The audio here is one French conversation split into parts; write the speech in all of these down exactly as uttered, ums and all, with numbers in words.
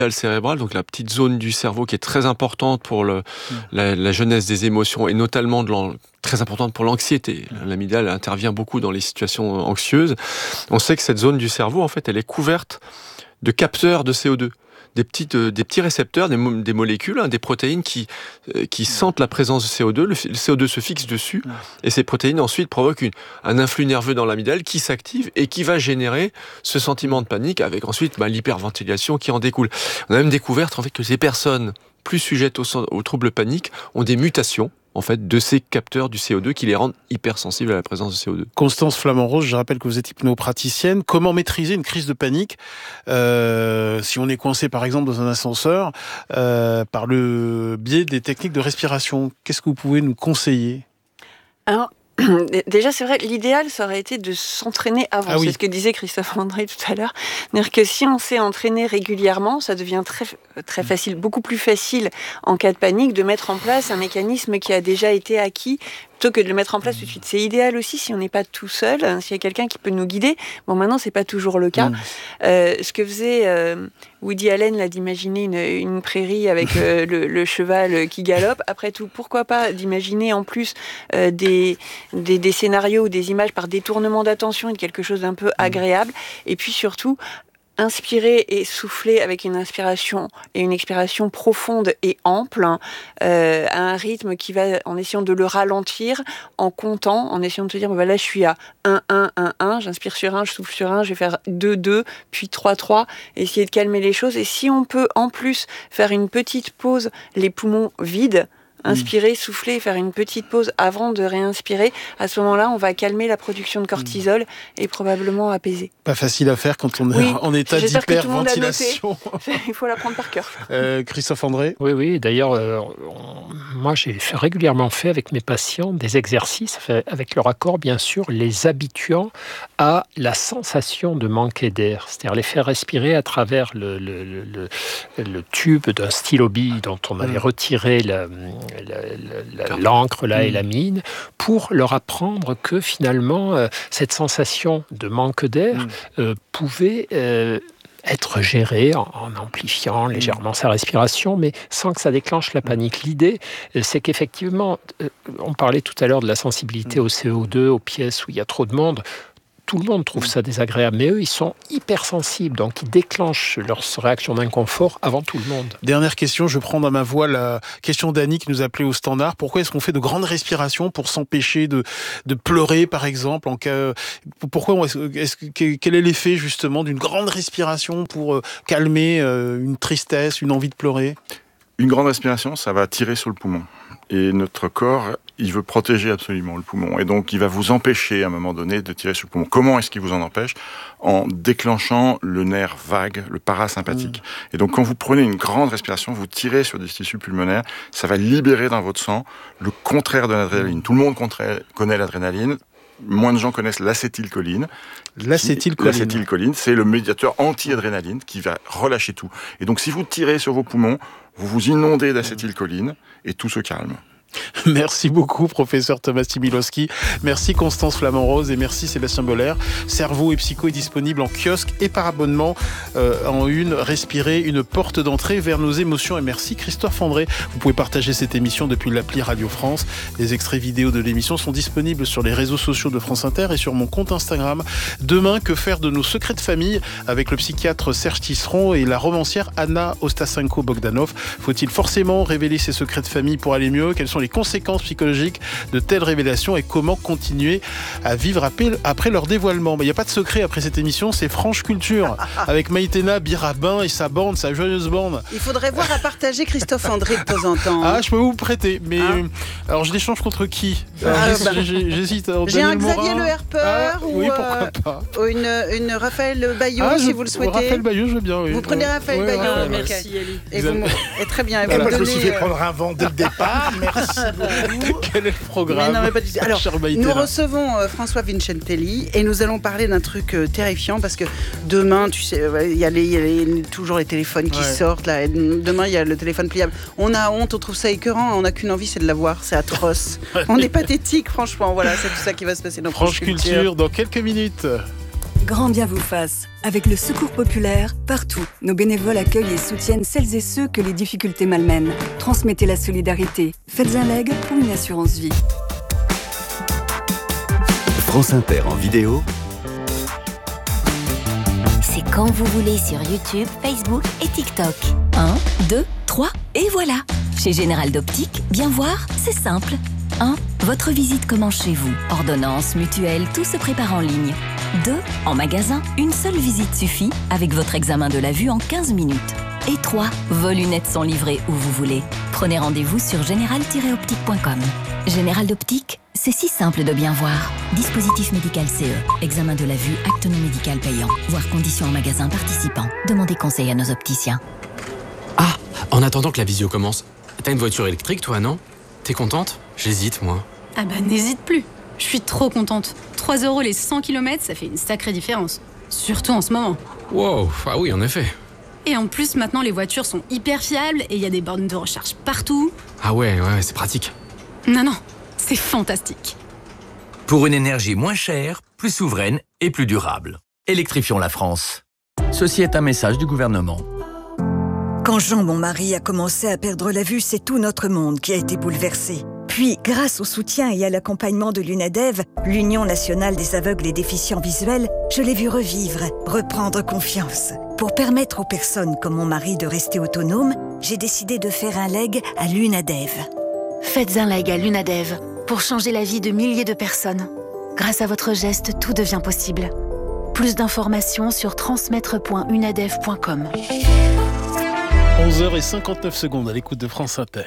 cérébrale, donc la petite zone du cerveau qui est très importante pour le, mmh. la, la jeunesse des émotions et notamment de l'an, très importante pour l'anxiété. Mmh. L'amygdale intervient beaucoup dans les situations anxieuses. On sait que cette zone du cerveau, en fait, elle est couverte de capteurs de C O deux. Des, petites, euh, des petits récepteurs, des, mo- des molécules, hein, des protéines qui, euh, qui sentent la présence de C O deux. Le, le C O deux se fixe dessus et ces protéines ensuite provoquent une, un influx nerveux dans l'amygdale qui s'active et qui va générer ce sentiment de panique avec ensuite bah, l'hyperventilation qui en découle. On a même découvert en fait, que ces personnes plus sujettes aux, aux troubles paniques ont des mutations en fait, de ces capteurs du C O deux qui les rendent hypersensibles à la présence de C O deux. Constance Flamand-Rose, je rappelle que vous êtes hypnopraticienne. Comment maîtriser une crise de panique euh, si on est coincé par exemple dans un ascenseur euh, par le biais des techniques de respiration? Qu'est-ce que vous pouvez nous conseiller? Alors, déjà, c'est vrai, l'idéal, ça aurait été de s'entraîner avant. Ah oui. C'est ce que disait Christophe André tout à l'heure. C'est-à-dire que si on s'est entraîné régulièrement, ça devient très, très facile, beaucoup plus facile en cas de panique de mettre en place un mécanisme qui a déjà été acquis plutôt que de le mettre en place tout de suite. C'est idéal aussi si on n'est pas tout seul, s'il y a quelqu'un qui peut nous guider. Bon, maintenant, c'est pas toujours le cas. Mmh. Euh, ce que faisait euh, Woody Allen, là, d'imaginer une, une prairie avec euh, le, le cheval qui galope. Après tout, pourquoi pas d'imaginer en plus euh, des, des, des scénarios ou des images par détournement d'attention et de quelque chose d'un peu mmh. agréable. Et puis surtout, inspirer et souffler avec une inspiration et une expiration profonde et ample, hein, euh, à un rythme qui va, en essayant de le ralentir, en comptant, en essayant de se dire, bah là je suis à un, un, un, un, j'inspire sur un, je souffle sur un, je vais faire deux, deux, puis trois, trois, essayer de calmer les choses. Et si on peut en plus faire une petite pause, les poumons vides, inspirer, souffler, faire une petite pause avant de réinspirer. À ce moment-là, on va calmer la production de cortisol et probablement apaiser. Pas facile à faire quand on est oui, en état d'hyperventilation. Il faut l'apprendre par cœur. Euh, Christophe André ? Oui, oui. D'ailleurs, euh, on, moi, j'ai fait, régulièrement fait avec mes patients des exercices, avec leur accord, bien sûr, les habituant à la sensation de manquer d'air. C'est-à-dire les faire respirer à travers le, le, le, le, le tube d'un stylo-bille dont on avait retiré la... La, la, l'encre là, mmh. et la mine, pour leur apprendre que finalement, euh, cette sensation de manque d'air mmh. euh, pouvait euh, être gérée en, en amplifiant légèrement mmh. sa respiration, mais sans que ça déclenche la panique. L'idée, euh, c'est qu'effectivement, euh, on parlait tout à l'heure de la sensibilité mmh. au C O deux, aux pièces où il y a trop de monde. Tout le monde trouve ça désagréable, mais eux, ils sont hypersensibles, donc ils déclenchent leur réaction d'inconfort avant tout le monde. Dernière question, je prends à ma voix la question d'Annie qui nous appelait au standard. Pourquoi est-ce qu'on fait de grandes respirations pour s'empêcher de, de pleurer, par exemple en cas... Pourquoi est-ce, quel est l'effet, justement, d'une grande respiration pour calmer une tristesse, une envie de pleurer ? Une grande respiration, ça va tirer sur le poumon. Et notre corps, il veut protéger absolument le poumon. Et donc, il va vous empêcher, à un moment donné, de tirer sur le poumon. Comment est-ce qu'il vous en empêche ? En déclenchant le nerf vague, le parasympathique. Mmh. Et donc, quand vous prenez une grande respiration, vous tirez sur des tissus pulmonaires, ça va libérer dans votre sang le contraire de l'adrénaline. Tout le monde connaît l'adrénaline. Moins de gens connaissent l'acétylcholine. L'acétylcholine. L'acétylcholine, c'est le médiateur anti-adrénaline qui va relâcher tout. Et donc, si vous tirez sur vos poumons, vous vous inondez d'acétylcholine et tout se calme. Merci beaucoup, professeur Thomas Timilovski. Merci Constance Flamand-Rose et merci Sébastien Boller. Cerveau et Psycho est disponible en kiosque et par abonnement euh, en une. Respirez, une porte d'entrée vers nos émotions. Et merci Christophe André. Vous pouvez partager cette émission depuis l'appli Radio France. Les extraits vidéo de l'émission sont disponibles sur les réseaux sociaux de France Inter et sur mon compte Instagram. Demain, que faire de nos secrets de famille avec le psychiatre Serge Tisseron et la romancière Anna Ostasenko-Bogdanov. Faut-il forcément révéler ses secrets de famille pour aller mieux ? Quels sont les conséquences psychologiques de telles révélations et comment continuer à vivre après leur dévoilement. Mais il n'y a pas de secret après cette émission, c'est Franche Culture avec Maïtena Birabin et sa bande, sa joyeuse bande. Il faudrait voir à partager Christophe André de temps en temps. Ah, je peux vous prêter, mais hein alors je l'échange contre qui alors, ah, j'hésite, bah, j'hésite. Alors, J'ai Daniel un Xavier Morin. Le Herpeur ah, ou oui, pourquoi pas. euh, une, une Raphaël Bayot ah, si je, vous le souhaitez. Raphaël Bayot, je veux bien. Oui. Vous prenez Raphaël oui, Bayot. Raphaël, merci okay. Ali. Et, vous, et très bien. Et voilà, vous je me donnez, suis fait euh... prendre un vent dès le départ. Merci beaucoup. Quel est le programme? Mais non, mais pas du tout. Alors, nous recevons euh, François Vincentelli et nous allons parler d'un truc euh, terrifiant parce que demain, tu sais, il y a, les, y a les, toujours les téléphones qui ouais. sortent. Là, et demain, il y a le téléphone pliable. On a honte, on trouve ça écœurant, on n'a qu'une envie, c'est de l'avoir. C'est atroce. On est pathétique, franchement. Voilà, c'est tout ça qui va se passer dans Franche Culture. Culture dans quelques minutes. grand bien vous fasse. Avec le Secours populaire, partout, nos bénévoles accueillent et soutiennent celles et ceux que les difficultés malmènent. Transmettez la solidarité. Faites un leg pour une assurance vie. France Inter en vidéo. C'est quand vous voulez sur YouTube, Facebook et TikTok. un, deux, trois et voilà. Chez Général d'Optique, bien voir, c'est simple. un. Votre visite commence chez vous. Ordonnance, mutuelle, tout se prépare en ligne. deux. En magasin, une seule visite suffit avec votre examen de la vue en quinze minutes. Et trois. Vos lunettes sont livrées où vous voulez. Prenez rendez-vous sur général tiret optique point com. Général d'Optique, c'est si simple de bien voir. Dispositif médical C E. Examen de la vue, acte non médical payant. Voir conditions en magasin participant. Demandez conseil à nos opticiens. Ah, en attendant que la visio commence, t'as une voiture électrique toi, non? T'es contente? J'hésite, moi. Ah bah n'hésite plus. Je suis trop contente. trois euros les cent kilomètres, ça fait une sacrée différence. Surtout en ce moment. Wow, ah oui, en effet. Et en plus, maintenant, les voitures sont hyper fiables et il y a des bornes de recharge partout. Ah ouais, ouais, c'est pratique. Non, non, c'est fantastique. Pour une énergie moins chère, plus souveraine et plus durable. Électrifions la France. Ceci est un message du gouvernement. Quand Jean, mon mari, a commencé à perdre la vue, c'est tout notre monde qui a été bouleversé. Puis, grâce au soutien et à l'accompagnement de l'UNADEV, l'Union nationale des aveugles et déficients visuels, je l'ai vu revivre, reprendre confiance. Pour permettre aux personnes comme mon mari de rester autonomes, j'ai décidé de faire un leg à l'UNADEV. Faites un leg à l'UNADEV pour changer la vie de milliers de personnes. Grâce à votre geste, tout devient possible. Plus d'informations sur transmettre point unadev point com. onze heures cinquante-neuf secondes à l'écoute de France Inter.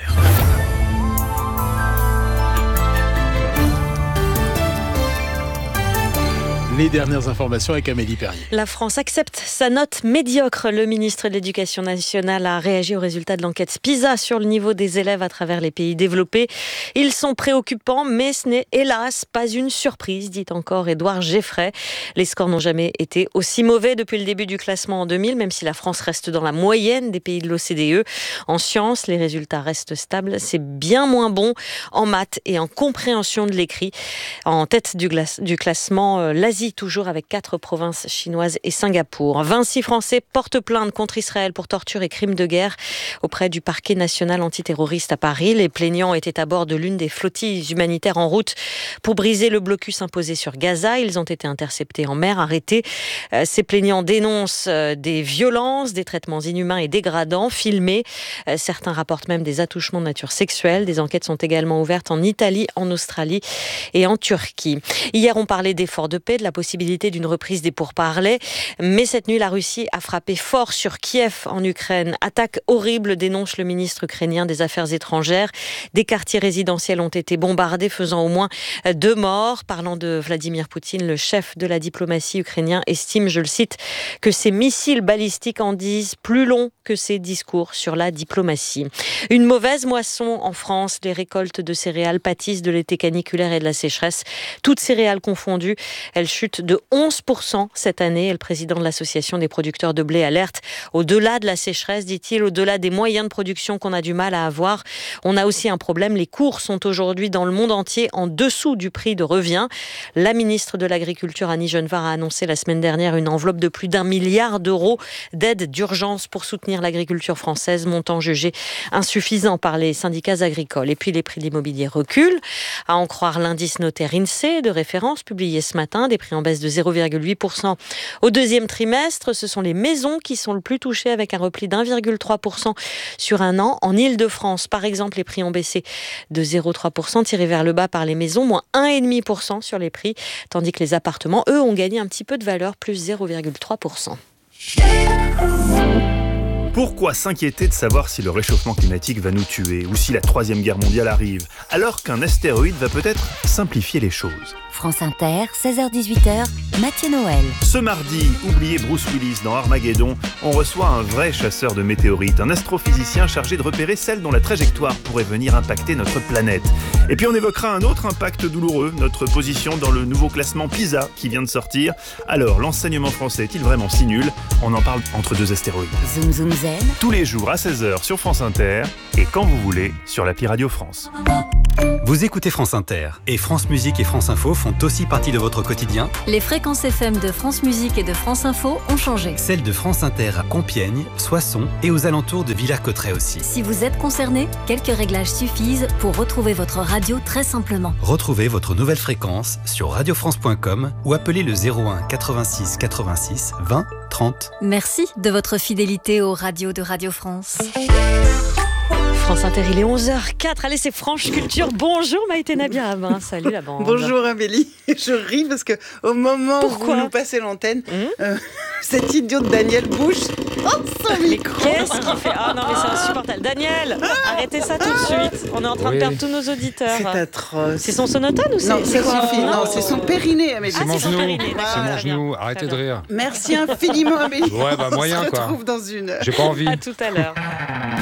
Les dernières informations avec Amélie Perrier. La France accepte sa note médiocre. Le ministre de l'Éducation nationale a réagi aux résultats de l'enquête PISA sur le niveau des élèves à travers les pays développés. Ils sont préoccupants, mais ce n'est hélas pas une surprise, dit encore Édouard Geffray. Les scores n'ont jamais été aussi mauvais depuis le début du classement en deux mille, même si la France reste dans la moyenne des pays de l'O C D E. En sciences, les résultats restent stables. C'est bien moins bon en maths et en compréhension de l'écrit. En tête du, gla- du classement, l'Asie toujours avec quatre provinces chinoises et Singapour. vingt-six Français portent plainte contre Israël pour torture et crimes de guerre auprès du parquet national antiterroriste à Paris. Les plaignants étaient à bord de l'une des flottilles humanitaires en route pour briser le blocus imposé sur Gaza. Ils ont été interceptés en mer, arrêtés. Ces plaignants dénoncent des violences, des traitements inhumains et dégradants, filmés. Certains rapportent même des attouchements de nature sexuelle. Des enquêtes sont également ouvertes en Italie, en Australie et en Turquie. Hier, on parlait d'efforts de paix, de la possibilité d'une reprise des pourparlers. Mais cette nuit, la Russie a frappé fort sur Kiev en Ukraine. Attaque horrible, dénonce le ministre ukrainien des Affaires étrangères. Des quartiers résidentiels ont été bombardés, faisant au moins deux morts. Parlant de Vladimir Poutine, le chef de la diplomatie ukrainien estime, je le cite, que ces missiles balistiques en disent plus long que ses discours sur la diplomatie. Une mauvaise moisson en France. Les récoltes de céréales pâtissent de l'été caniculaire et de la sécheresse. Toutes céréales confondues, elles chutent de onze pour cent cette année. Et le président de l'association des producteurs de blé alerte. Au-delà de la sécheresse, dit-il, au-delà des moyens de production qu'on a du mal à avoir, on a aussi un problème. Les cours sont aujourd'hui dans le monde entier en dessous du prix de revient. La ministre de l'Agriculture, Annie Genevard, a annoncé la semaine dernière une enveloppe de plus d'un milliard d'euros d'aide d'urgence pour soutenir l'agriculture française, montant jugé insuffisant par les syndicats agricoles. Et puis les prix de l'immobilier reculent. À en croire l'indice notaire INSEE de référence publié ce matin, des prix en baisse de zéro virgule huit pour cent au deuxième trimestre. Ce sont les maisons qui sont le plus touchées avec un repli d'un virgule trois pour cent sur un an. En Île-de-France, par exemple, les prix ont baissé de zéro virgule trois pour cent, tirés vers le bas par les maisons, moins un virgule cinq pour cent sur les prix, tandis que les appartements, eux, ont gagné un petit peu de valeur, plus zéro virgule trois pour cent. Pourquoi s'inquiéter de savoir si le réchauffement climatique va nous tuer ou si la troisième guerre mondiale arrive, alors qu'un astéroïde va peut-être simplifier les choses? France Inter, seize heures dix-huit heures, Mathieu Noël. Ce mardi, oubliez Bruce Willis dans Armageddon, on reçoit un vrai chasseur de météorites, un astrophysicien chargé de repérer celles dont la trajectoire pourrait venir impacter notre planète. Et puis on évoquera un autre impact douloureux, notre position dans le nouveau classement PISA qui vient de sortir. Alors, l'enseignement français est-il vraiment si nul? On en parle entre deux astéroïdes. Zoom, zoom, zoom. Zen. Tous les jours à seize heures sur France Inter et quand vous voulez sur l'appli Radio France. Vous écoutez France Inter et France Musique et France Info font aussi partie de votre quotidien. Les fréquences F M de France Musique et de France Info ont changé. Celles de France Inter à Compiègne, Soissons et aux alentours de Villers-Cotterêts aussi. Si vous êtes concerné, quelques réglages suffisent pour retrouver votre radio très simplement. Retrouvez votre nouvelle fréquence sur radio france point com ou appelez le zéro un quatre-vingt-six quatre-vingt-six vingt trente. Merci de votre fidélité aux radios de Radio France. France Inter, il est onze heures quatre. Allez, c'est Franche Culture. Bonjour Maïté Nabiab. Salut la bande. Bonjour Amélie. Je ris parce que au moment Pourquoi où vous nous passez l'antenne, mmh. euh, cette idiote Daniel bouge. Oh, son micro. Qu'est-ce qu'il fait? Ah non, mais c'est insupportable. Daniel, arrêtez ça tout de suite. On est en train oui. de perdre tous nos auditeurs. C'est atroce. C'est son sonotone ou c'est Non, c'est quoi? suffit. Non, non c'est son périnée, Amélie. C'est ah, mon c'est genou. Périnée. C'est mon genou. Arrêtez de rire. Merci infiniment, Amélie. Ouais, bah moyen quoi. On se quoi. retrouve dans une heure. J'ai pas envie. À tout à l'heure.